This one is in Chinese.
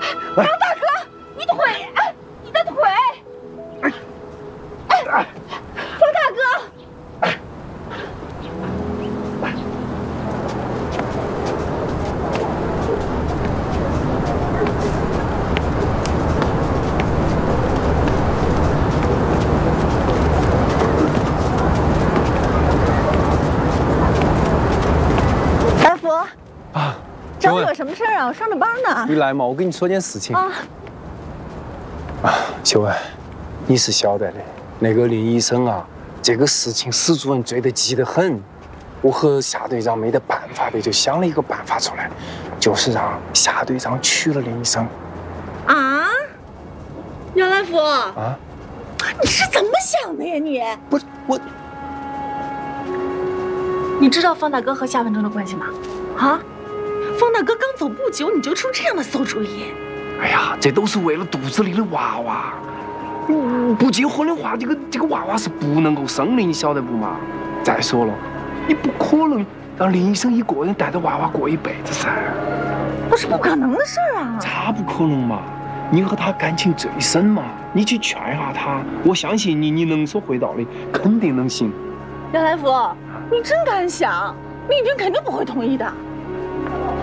张大哥，你的腿，哎，你的腿，哎，张大哥。 大福啊， 找我有什么事儿啊？我上着班呢。 你来嘛，我跟你说件事情。啊，秀文，你是晓得的，那个林医生啊，这个事情史主任追得急得很。我和夏队长没得办法的，就想了一个办法出来，就是让夏队长娶了林医生。 啊？杨来福啊？ 你是怎么想的呀你？ 不是我。 你知道方大哥和夏文成的关系吗？啊，方大哥刚走不久，你就出这样的馊主意？ 哎呀，这都是为了肚子里的娃娃。不结婚的话，这个娃娃是不能够生的，你晓得不嘛？再说了，你不可能让林医生一个人带着娃娃过一辈子噻。 那是不可能的事儿啊！ 咋不可能嘛？你和他感情最深嘛，你去劝下他，我相信你能说会道的，肯定能行。 杨来福。 你真敢想，丽君肯定不会同意的。